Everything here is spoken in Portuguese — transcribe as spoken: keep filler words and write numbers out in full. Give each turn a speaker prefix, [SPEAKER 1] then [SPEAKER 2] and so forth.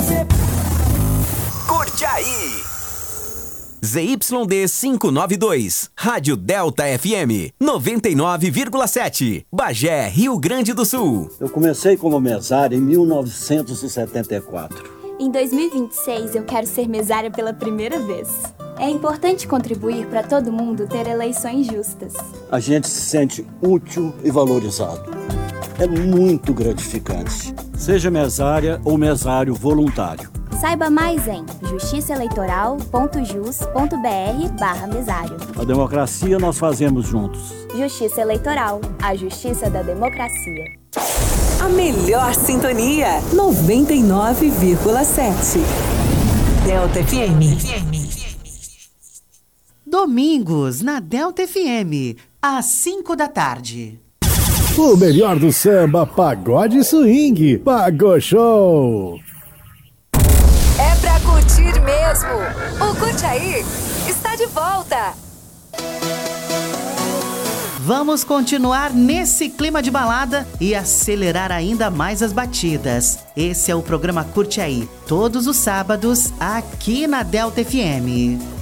[SPEAKER 1] Curte aí! Z Y D quinhentos e noventa e dois, Rádio Delta F M, noventa e nove vírgula sete, Bagé, Rio Grande do Sul.
[SPEAKER 2] Eu comecei como mesário em mil novecentos e setenta e quatro.
[SPEAKER 3] Em dois mil e vinte e seis, eu quero ser mesária pela primeira vez. É importante contribuir para todo mundo ter eleições justas.
[SPEAKER 2] A gente se sente útil e valorizado. É muito gratificante. Seja mesária ou mesário voluntário.
[SPEAKER 3] Saiba mais em justiçaeleitoral.jus.br barra mesário.
[SPEAKER 2] A democracia nós fazemos juntos.
[SPEAKER 3] Justiça Eleitoral, a justiça da democracia.
[SPEAKER 4] A melhor sintonia, noventa e nove vírgula sete. Delta F M.
[SPEAKER 5] Domingos, na Delta F M, às cinco da tarde.
[SPEAKER 6] O melhor do samba, pagode e swing. Pagou Show.
[SPEAKER 4] É pra curtir mesmo. O Curte Aí está de volta.
[SPEAKER 5] Vamos continuar nesse clima de balada e acelerar ainda mais as batidas. Esse é o programa Curte Aí, todos os sábados, aqui na Delta F M.